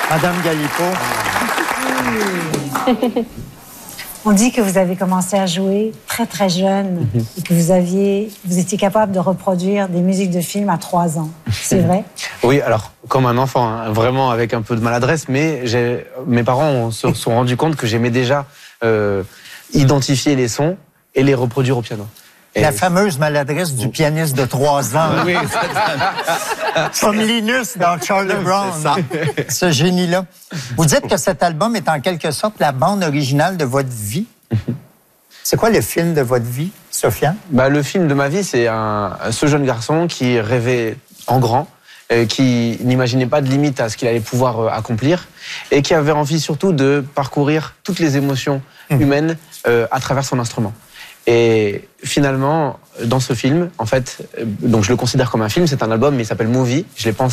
Madame Galipo. On dit que vous avez commencé à jouer très très jeune et que vous étiez capable de reproduire des musiques de films à 3 ans. C'est vrai? Oui, alors comme un enfant, hein, vraiment avec un peu de maladresse, mais mes parents se sont rendus compte que j'aimais déjà identifier les sons et les reproduire au piano. Et La fameuse maladresse du pianiste de 3 ans. Oui, Comme Linus dans Charlie Brown. Ce génie-là. Vous dites que cet album est en quelque sorte la bande originale de votre vie. C'est quoi le film de votre vie, Sofiane? Le film de ma vie, c'est ce jeune garçon qui rêvait en grand, qui n'imaginait pas de limite à ce qu'il allait pouvoir accomplir et qui avait envie surtout de parcourir toutes les émotions humaines à travers son instrument. Et finalement, dans ce film, en fait, donc je le considère comme un film, c'est un album, mais il s'appelle Movie. Je l'ai pensé